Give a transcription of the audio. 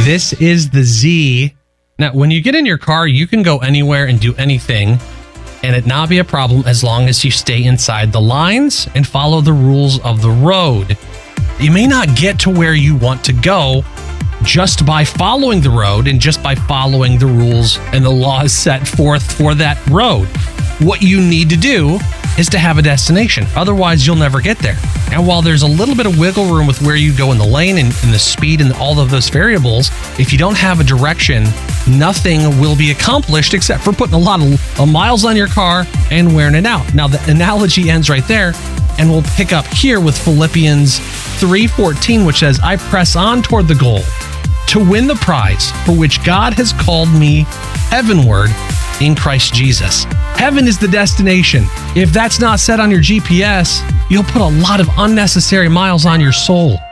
This is the Z. Now, when you get in your car, you can go anywhere and do anything and it not be a problem as long as you stay inside the lines and follow the rules of the road. You may not get to where you want to go just by following the road and just by following the rules and the laws set forth for that road. What you need to do is to have a destination. Otherwise, you'll never get there. And while there's a little bit of wiggle room with where you go in the lane and the speed and all of those variables, if you don't have a direction, nothing will be accomplished except for putting a lot of miles on your car and wearing it out. Now, the analogy ends right there, and we'll pick up here with Philippians 3:14, which says, I press on toward the goal to win the prize for which God has called me heavenward in Christ Jesus. Heaven is the destination. If that's not set on your GPS, you'll put a lot of unnecessary miles on your soul.